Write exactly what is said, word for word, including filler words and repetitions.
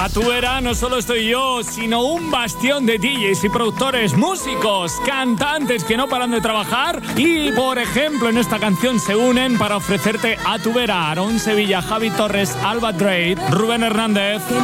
A tu vera no solo estoy yo, sino un bastión de D Js y productores, músicos, cantantes que no paran de trabajar y, por ejemplo, en esta canción se unen para ofrecerte A tu vera: Aarón Sevilla, Javi Torres, Alba Drake, Rubén Hernández.